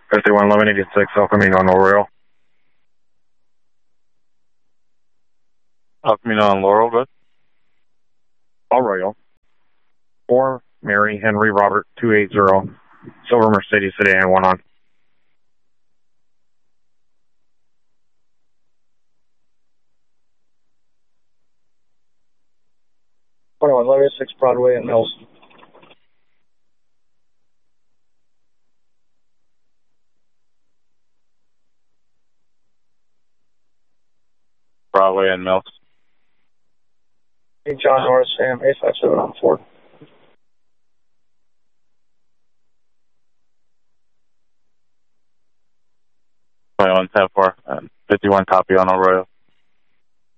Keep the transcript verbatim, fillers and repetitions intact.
fifty-one eleven eighty-six, El Camino on Laurel. El Camino on Laurel, good. Arroyo. four, Mary, Henry, Robert, two eighty, Silver Mercedes sedan, one on. twenty-one eleven eighty-six, Broadway and Mills. Broadway and Mills. Hey, John Norris, Sam, eight five seven on four. twenty-one ten four, and fifty-one copy on Arroyo.